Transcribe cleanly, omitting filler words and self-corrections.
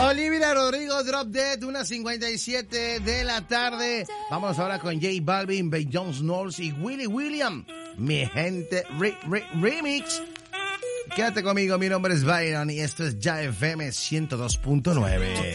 Olivia Rodrigo, Drop Dead, 1:57 de la tarde. Vamos ahora con J Balvin, Jones Knowles y Willy William. Mi gente remix. Quédate conmigo, mi nombre es Byron y esto es Ya FM 102.9.